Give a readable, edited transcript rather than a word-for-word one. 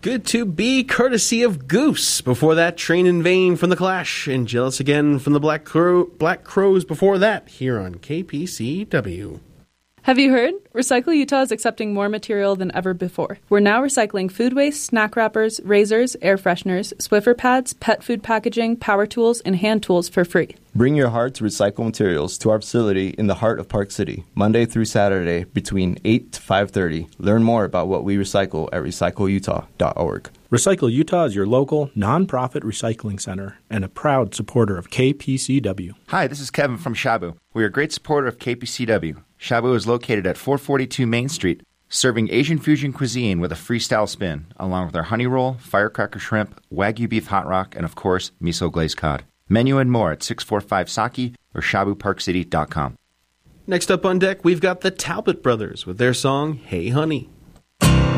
Good to Be, courtesy of Goose. Before that, Train in Vain from The Clash, and Jealous Again from the Black Crowes before that, here on KPCW. Have you heard? Recycle Utah is accepting more material than ever before. We're now recycling food waste, snack wrappers, razors, air fresheners, Swiffer pads, pet food packaging, power tools, and hand tools for free. Bring your heart to recycle materials to our facility in the heart of Park City, Monday through Saturday between 8 to 5:30. Learn more about what we recycle at recycleutah.org. Recycle Utah is your local, nonprofit recycling center and a proud supporter of KPCW. Hi, this is Kevin from Shabu. We are a great supporter of KPCW. Shabu is located at 442 Main Street, serving Asian fusion cuisine with a freestyle spin, along with our honey roll, firecracker shrimp, Wagyu beef hot rock, and of course, miso glazed cod. Menu and more at 645 Saki or shabuparkcity.com. Next up on deck, we've got the Talbot Brothers with their song, Hey Honey.